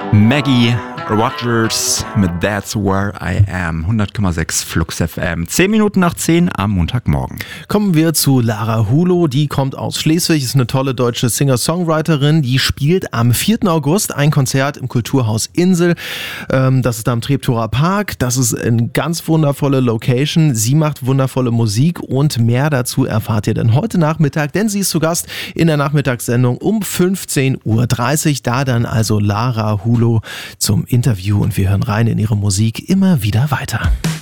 Maggie Rogers mit That's Where I Am, 100,6 Flux FM. 10 Minuten nach 10 am Montagmorgen. Kommen wir zu Lara Hulow, die kommt aus Schleswig, ist eine tolle deutsche Singer-Songwriterin, die spielt am 4. August ein Konzert im Kulturhaus Insel. Das ist da am Treptower Park, das ist eine ganz wundervolle Location, sie macht wundervolle Musik und mehr dazu erfahrt ihr dann heute Nachmittag, denn sie ist zu Gast in der Nachmittagssendung um 15:30 Uhr, da dann also Lara Hulow zum Interview und wir hören rein in ihre Musik immer wieder weiter.